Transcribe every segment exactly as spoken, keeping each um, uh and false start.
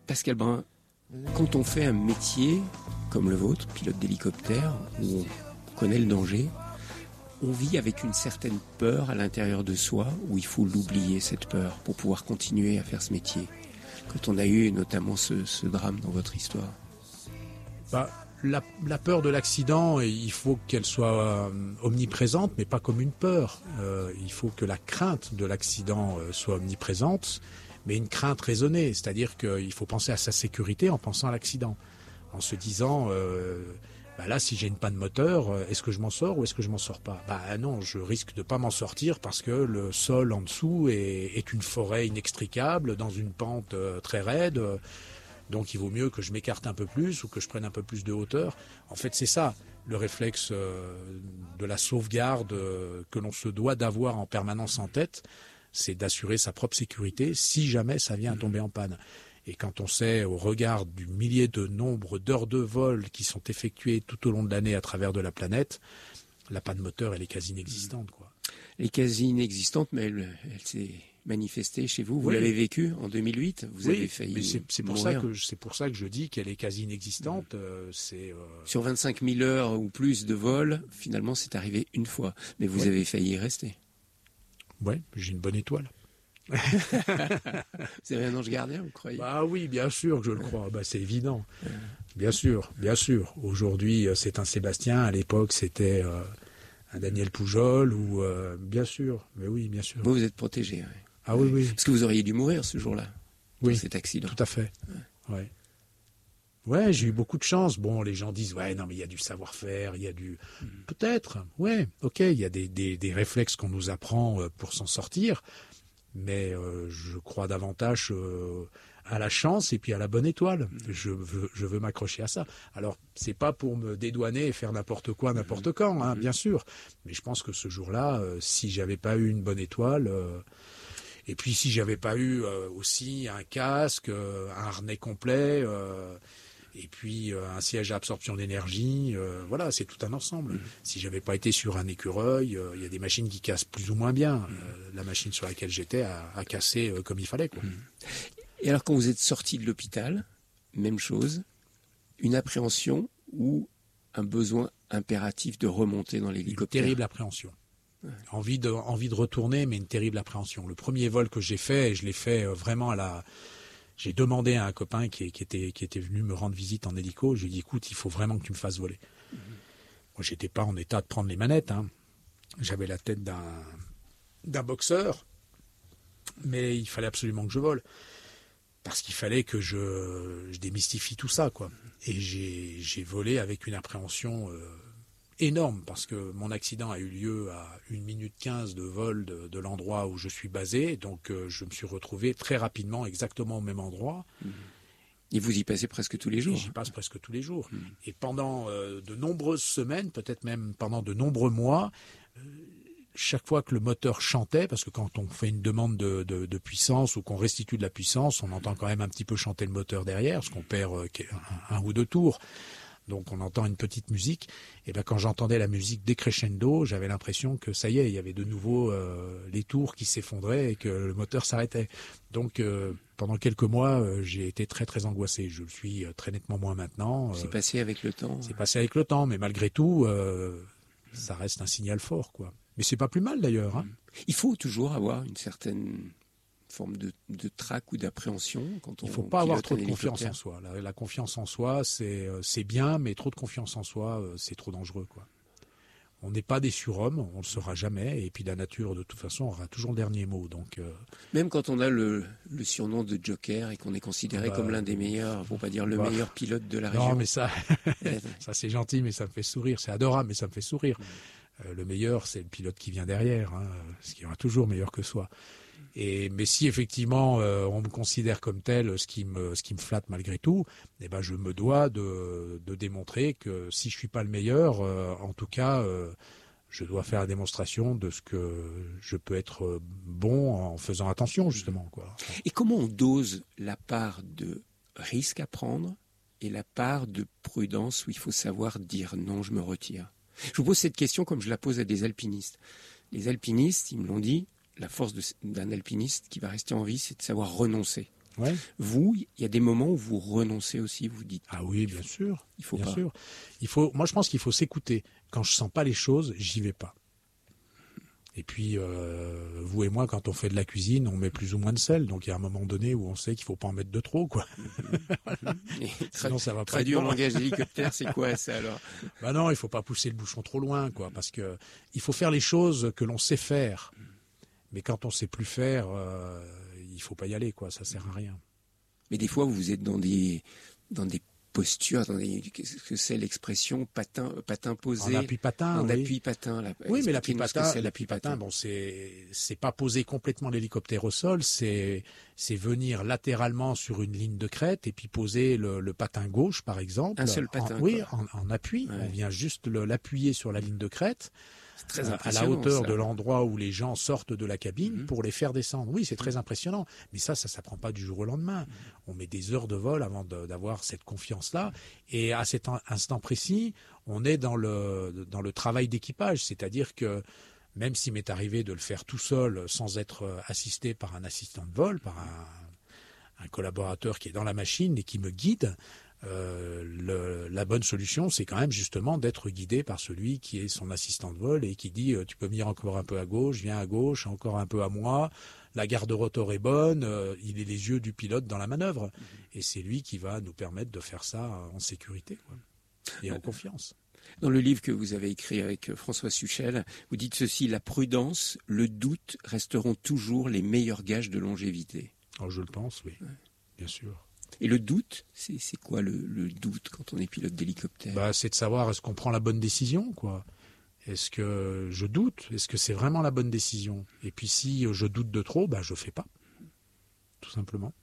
Pascal Brun, quand on fait un métier comme le vôtre, pilote d'hélicoptère, où on connaît le danger, on vit avec une certaine peur à l'intérieur de soi, où il faut l'oublier, cette peur, pour pouvoir continuer à faire ce métier. Quand on a eu notamment ce, ce drame dans votre histoire. Bah, la, la peur de l'accident, il faut qu'elle soit euh, omniprésente, mais pas comme une peur. Euh, il faut que la crainte de l'accident euh, soit omniprésente, mais une crainte raisonnée. C'est-à-dire qu'il faut penser à sa sécurité en pensant à l'accident. En se disant, euh, bah là, si j'ai une panne moteur, est-ce que je m'en sors ou est-ce que je m'en sors pas? Bah non, je risque de pas m'en sortir parce que le sol en dessous est, est une forêt inextricable, dans une pente euh, très raide. Donc il vaut mieux que je m'écarte un peu plus ou que je prenne un peu plus de hauteur. En fait, c'est ça, le réflexe euh, de la sauvegarde euh, que l'on se doit d'avoir en permanence en tête, c'est d'assurer sa propre sécurité si jamais ça vient à tomber en panne. Et quand on sait, au regard du millier de nombre d'heures de vol qui sont effectuées tout au long de l'année à travers de la planète, la panne moteur, elle est quasi inexistante, quoi. Elle est quasi inexistante, mais elle, elle s'est manifestée chez vous. Vous oui. l'avez vécue en deux mille huit. Vous oui, avez failli mais c'est, c'est pour mourir. ça que c'est pour ça que je dis qu'elle est quasi inexistante. Euh, c'est euh... sur vingt-cinq mille heures ou plus de vol, finalement, c'est arrivé une fois. Mais vous ouais. avez failli y rester. Ouais, j'ai une bonne étoile. Vous avez un ange gardien, vous croyez? Bah oui, bien sûr que je le crois. Bah c'est évident. Bien sûr, bien sûr. Aujourd'hui, c'est un Sébastien. À l'époque, c'était euh, un Daniel Poujol ou euh, bien sûr. Mais oui, bien sûr. Vous, vous êtes protégé. Ouais. Ah oui, oui. Parce que vous auriez dû mourir ce jour-là. Oui. Dans cet accident. Tout à fait. Ouais. ouais. Ouais, j'ai eu beaucoup de chance. Bon, les gens disent, ouais, non, mais il y a du savoir-faire, il y a du... Mmh. Peut-être, ouais, ok, il y a des, des, des réflexes qu'on nous apprend pour s'en sortir, mais euh, je crois davantage euh, à la chance et puis à la bonne étoile. Mmh. Je veux, je veux m'accrocher à ça. Alors, c'est pas pour me dédouaner et faire n'importe quoi, n'importe mmh. quand, hein, mmh. bien sûr, mais je pense que ce jour-là, euh, si j'avais pas eu une bonne étoile... Euh, Et puis si j'avais pas eu euh, aussi un casque, euh, un harnais complet, euh, et puis euh, un siège à absorption d'énergie, euh, voilà, c'est tout un ensemble. Mmh. Si j'avais pas été sur un écureuil, il euh, y a des machines qui cassent plus ou moins bien. Mmh. Euh, la machine sur laquelle j'étais a, a cassé euh, comme il fallait, quoi. Mmh. Et alors quand vous êtes sorti de l'hôpital, même chose, une appréhension ou un besoin impératif de remonter dans l'hélicoptère? Une terrible appréhension. Ouais. Envie de, envie de retourner, mais une terrible appréhension. Le premier vol que j'ai fait, je l'ai fait vraiment à la... J'ai demandé à un copain qui, qui, était, qui était venu me rendre visite en hélico, je lui ai dit, écoute, il faut vraiment que tu me fasses voler. Mmh. Moi, j'étais pas en état de prendre les manettes, hein. J'avais la tête d'un, d'un boxeur, mais il fallait absolument que je vole. Parce qu'il fallait que je, je démystifie tout ça, quoi. Et j'ai, j'ai volé avec une appréhension... Euh, énorme, parce que mon accident a eu lieu à une minute quinze de vol de, de l'endroit où je suis basé, donc euh, je me suis retrouvé très rapidement exactement au même endroit. Mmh. Et vous y passez presque tous les jours? Et j'y passe presque tous les jours. Mmh. Et pendant euh, de nombreuses semaines, peut-être même pendant de nombreux mois, euh, chaque fois que le moteur chantait, parce que quand on fait une demande de, de, de puissance ou qu'on restitue de la puissance, on entend quand même un petit peu chanter le moteur derrière, parce qu'on perd euh, un, un ou deux tours. Donc on entend une petite musique, et ben quand j'entendais la musique décrescendo, j'avais l'impression que ça y est, il y avait de nouveau euh, les tours qui s'effondraient et que le moteur s'arrêtait. Donc euh, pendant quelques mois, euh, j'ai été très très angoissé. Je le suis euh, très nettement moins maintenant. Euh, c'est passé avec le temps. C'est passé avec le temps, mais malgré tout, euh, ça reste un signal fort, quoi. Mais c'est pas plus mal d'ailleurs. Hein. Il faut toujours avoir une certaine forme de, de trac ou d'appréhension quand on... Il ne faut pas avoir trop de confiance en soi. La, la confiance en soi, c'est, c'est bien, mais trop de confiance en soi, c'est trop dangereux, quoi. On n'est pas des surhommes, on ne le sera jamais, et puis la nature, de toute façon, aura toujours le dernier mot. Donc, euh... Même quand on a le, le surnom de Joker et qu'on est considéré bah, comme l'un des meilleurs, pour pas dire le bah, meilleur pilote de la région. Non, mais ça, ça c'est gentil, mais ça me fait sourire. C'est adorable, mais ça me fait sourire. Mmh. Euh, le meilleur, c'est le pilote qui vient derrière, hein, ce qui aura toujours meilleur que soi. Et mais si effectivement euh, on me considère comme tel, ce qui me ce qui me flatte malgré tout, eh ben je me dois de de démontrer que si je suis pas le meilleur, euh, en tout cas, euh, je dois faire la démonstration de ce que je peux être bon en faisant attention justement, quoi. Et comment on dose la part de risque à prendre et la part de prudence où il faut savoir dire non, je me retire? Je vous pose cette question comme je la pose à des alpinistes. Les alpinistes, ils me l'ont dit. La force de, d'un alpiniste qui va rester en vie, c'est de savoir renoncer. Ouais. Vous, il y a des moments où vous renoncez aussi, vous dites. Ah oui, bien sûr. Il faut bien pas. sûr. Il faut. Moi, je pense qu'il faut s'écouter. Quand je sens pas les choses, j'y vais pas. Et puis, euh, vous et moi, quand on fait de la cuisine, on met plus ou moins de sel. Donc, il y a un moment donné où on sait qu'il faut pas en mettre de trop, quoi. Voilà. Sinon, ça va pas. Traduire en bon. langage d'hélicoptère, c'est quoi ça alors? Bah non, il faut pas pousser le bouchon trop loin, quoi, parce que il faut faire les choses que l'on sait faire. Mais quand on sait plus faire, euh, il faut pas y aller, quoi. Ça sert à rien. Mais des fois, vous êtes dans des dans des postures, dans des, qu'est-ce que c'est l'expression patin patin posé? En appui patin, En oui. appui patin. Là. Oui, mais l'appui Expliquez-nous ce que patin, c'est, l'appui patin, bon, c'est c'est pas poser complètement l'hélicoptère au sol, c'est c'est venir latéralement sur une ligne de crête et puis poser le, le patin gauche, par exemple. Un seul patin. En, oui, quoi. en, en appui. Ouais. On vient juste le, l'appuyer sur la ligne de crête. C'est très à impressionnant. la hauteur ça. de l'endroit où les gens sortent de la cabine Mm-hmm. pour les faire descendre. Oui, c'est très impressionnant. Mais ça, ça s'apprend pas du jour au lendemain. Mm-hmm. On met des heures de vol avant de, d'avoir cette confiance-là. Et à cet instant précis, on est dans le, dans le travail d'équipage. C'est-à-dire que même s'il m'est arrivé de le faire tout seul, sans être assisté par un assistant de vol, par un, un collaborateur qui est dans la machine et qui me guide, Euh, le, la bonne solution, c'est quand même justement d'être guidé par celui qui est son assistant de vol et qui dit euh, tu peux venir encore un peu à gauche, viens à gauche, encore un peu à moi, la garde rotor est bonne, euh, il est les yeux du pilote dans la manœuvre. Mmh. Et c'est lui qui va nous permettre de faire ça en sécurité, quoi, et en confiance. Dans le livre que vous avez écrit avec François Suchel, vous dites ceci: la prudence, le doute resteront toujours les meilleurs gages de longévité. Oh, je le pense, oui, ouais. Bien sûr. Et le doute, c'est, c'est quoi le, le doute quand on est pilote d'hélicoptère? Bah, c'est de savoir est-ce qu'on prend la bonne décision, quoi. Est-ce que je doute? Est-ce que c'est vraiment la bonne décision? Et puis si je doute de trop, bah, je fais pas. Tout simplement.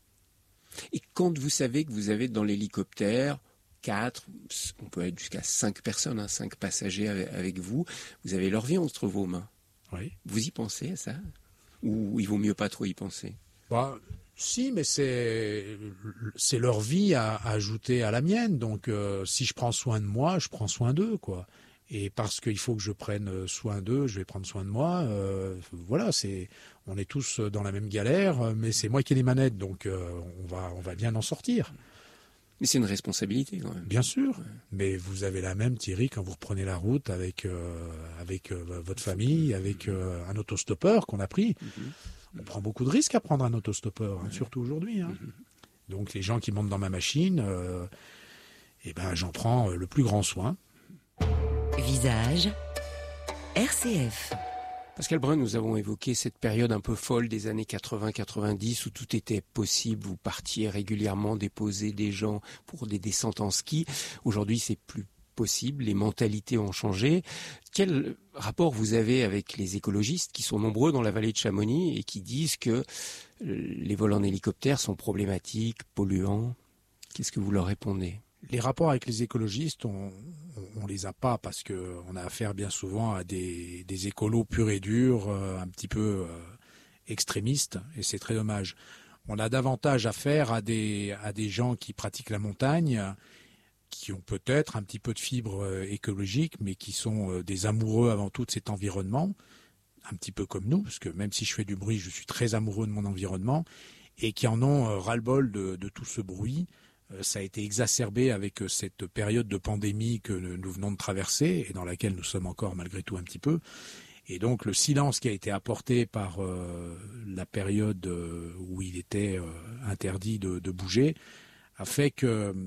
Et quand vous savez que vous avez dans l'hélicoptère quatre, on peut être jusqu'à cinq personnes, hein, cinq passagers avec, avec vous, vous avez leur vie entre vos mains. Oui. Vous y pensez à ça? Ou il vaut mieux pas trop y penser? Bah, si, mais c'est c'est leur vie à, à ajouter à la mienne. Donc, euh, si je prends soin de moi, je prends soin d'eux, quoi. Et parce qu'il faut que je prenne soin d'eux, je vais prendre soin de moi. Euh, voilà, c'est on est tous dans la même galère, mais c'est moi qui ai les manettes, donc euh, on va on va bien en sortir. Mais c'est une responsabilité quand même. Bien sûr. Ouais. Mais vous avez la même, Thierry, quand vous reprenez la route avec euh, avec euh, votre famille, avec euh, un autostoppeur qu'on a pris. Mm-hmm. On prend beaucoup de risques à prendre un autostoppeur, hein, ouais. Surtout aujourd'hui. Hein. Mm-hmm. Donc les gens qui montent dans ma machine, euh, eh ben j'en prends le plus grand soin. Visage R C F. Pascal Brun, nous avons évoqué cette période un peu folle des années quatre-vingts quatre-vingt-dix où tout était possible. Vous partiez régulièrement déposer des gens pour des descentes en ski. Aujourd'hui, c'est plus possible. Les mentalités ont changé. Quel rapport vous avez avec les écologistes qui sont nombreux dans la vallée de Chamonix et qui disent que les vols en hélicoptère sont problématiques, polluants? Qu'est-ce que vous leur répondez? Les rapports avec les écologistes, on, on, on les a pas parce que on a affaire bien souvent à des, des écolos purs et durs, euh, un petit peu euh, extrémistes, et c'est très dommage. On a davantage affaire à des à des gens qui pratiquent la montagne, qui ont peut-être un petit peu de fibre euh, écologique, mais qui sont euh, des amoureux avant tout de cet environnement, un petit peu comme nous, parce que même si je fais du bruit, je suis très amoureux de mon environnement, et qui en ont euh, ras-le-bol de, de tout ce bruit. Ça a été exacerbé avec cette période de pandémie que nous venons de traverser et dans laquelle nous sommes encore malgré tout un petit peu. Et donc le silence qui a été apporté par euh, la période où il était euh, interdit de, de bouger a fait que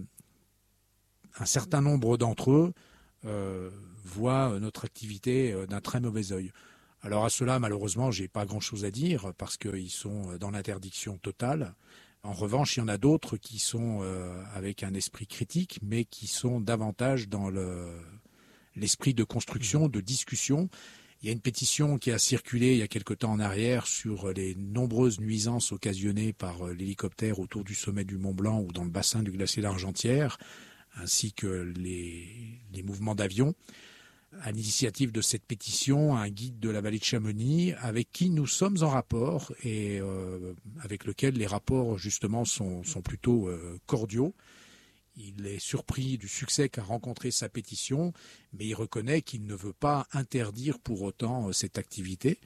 un certain nombre d'entre eux euh, voient notre activité d'un très mauvais œil. Alors à cela, malheureusement, j'ai pas grand-chose à dire parce qu'ils sont dans l'interdiction totale. En revanche, il y en a d'autres qui sont euh, avec un esprit critique, mais qui sont davantage dans le, l'esprit de construction, de discussion. Il y a une pétition qui a circulé il y a quelque temps en arrière sur les nombreuses nuisances occasionnées par l'hélicoptère autour du sommet du Mont Blanc ou dans le bassin du glacier d'Argentière, ainsi que les, les mouvements d'avion. À l'initiative de cette pétition, un guide de la vallée de Chamonix avec qui nous sommes en rapport et euh, avec lequel les rapports justement sont, sont plutôt euh, cordiaux. Il est surpris du succès qu'a rencontré sa pétition, mais il reconnaît qu'il ne veut pas interdire pour autant euh, cette activité.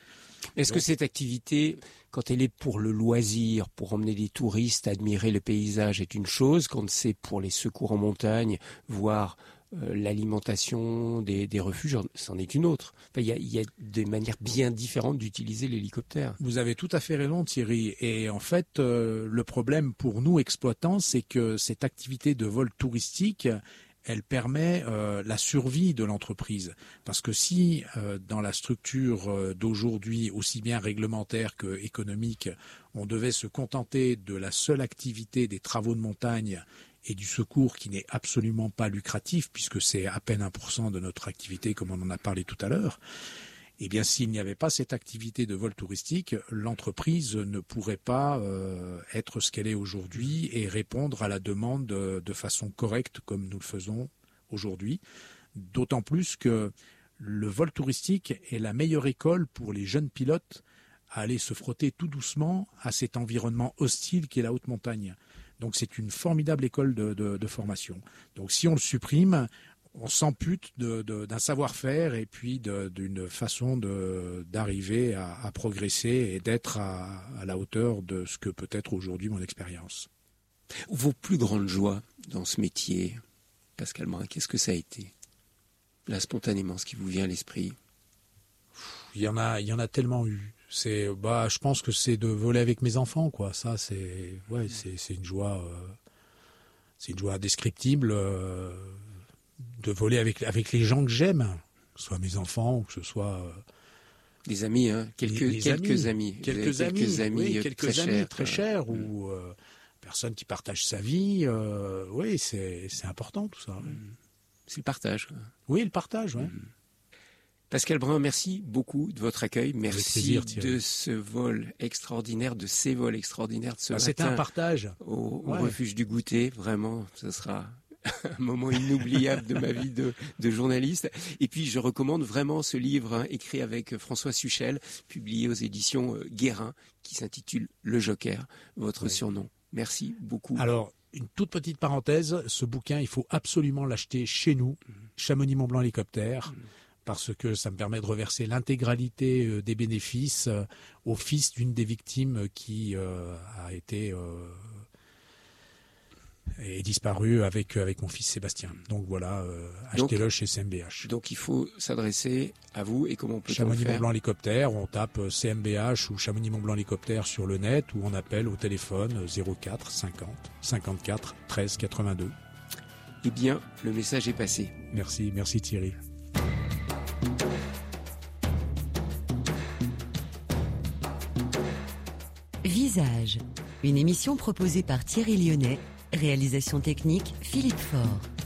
Est-ce Donc, que cette activité, quand elle est pour le loisir, pour emmener des touristes à admirer le paysage, est une chose, quand c'est pour les secours en montagne, voire euh, l'alimentation des, des refuges, c'en est une autre. Enfin, il y a, il y a des manières bien différentes d'utiliser l'hélicoptère. Vous avez tout à fait raison, Thierry. Et en fait, euh, le problème pour nous exploitants, c'est que cette activité de vol touristique, elle permet euh, la survie de l'entreprise. Parce que si, euh, dans la structure euh, d'aujourd'hui, aussi bien réglementaire que économique, on devait se contenter de la seule activité des travaux de montagne et du secours qui n'est absolument pas lucratif, puisque c'est à peine un pour cent de notre activité, comme on en a parlé tout à l'heure, eh bien, s'il n'y avait pas cette activité de vol touristique, l'entreprise ne pourrait pas euh, être ce qu'elle est aujourd'hui et répondre à la demande de, de façon correcte comme nous le faisons aujourd'hui. D'autant plus que le vol touristique est la meilleure école pour les jeunes pilotes à aller se frotter tout doucement à cet environnement hostile qu'est la haute montagne. Donc c'est une formidable école de, de, de formation. Donc si on le supprime, on s'ampute de, de, d'un savoir-faire et puis de, d'une façon de, d'arriver à, à progresser et d'être à, à la hauteur de ce que peut être aujourd'hui mon expérience. Vos plus grandes joies dans ce métier, Pascal Brun, qu'est-ce que ça a été ? Là, spontanément, ce qui vous vient à l'esprit ? Il y en a, il y en a tellement eu. C'est, bah, je pense que c'est de voler avec mes enfants, quoi. Ça, c'est, ouais, c'est, c'est une joie, euh, c'est une joie indescriptible. Euh, de voler avec, avec les gens que j'aime, que ce soit mes enfants ou que ce soit... Euh, des amis, hein, quelques, les, les quelques amis. amis. Quelques amis, quelques amis, oui, quelques très amis chers, très chers, euh, ou euh, personne qui partage sa vie. Euh, oui, c'est, c'est important tout ça. Ouais. C'est le partage. Quoi. Oui, le partage, oui. Mmh. Pascal Brun, merci beaucoup de votre accueil. Merci plaisir, de ce vol extraordinaire, de ces vols extraordinaires de ce ah, matin. C'était un partage. Au, au ouais. refuge du goûter, vraiment, ce sera... un moment inoubliable de ma vie de, de journaliste. Et puis, je recommande vraiment ce livre hein, écrit avec François Suchel, publié aux éditions euh, Guérin, qui s'intitule Le Joker, votre oui. surnom. Merci beaucoup. Alors, une toute petite parenthèse, ce bouquin, il faut absolument l'acheter chez nous, mmh. Chamonix-Mont-Blanc Hélicoptère, mmh. parce que ça me permet de reverser l'intégralité euh, des bénéfices euh, au fils d'une des victimes qui euh, a été... Euh, est disparu avec, avec mon fils Sébastien. Donc voilà, euh, achetez-le chez C M B H. Donc il faut s'adresser à vous et comment peut-on Chamonix le faire ? Mont-Blanc Hélicoptère, on tape C M B H ou Chamonix Mont-Blanc Hélicoptère sur le net ou on appelle au téléphone zéro quatre cinquante cinquante-quatre treize quatre-vingt-deux. Eh bien, le message est passé. Merci, merci Thierry. Visage, une émission proposée par Thierry Lyonnais. Réalisation technique, Philippe Faure.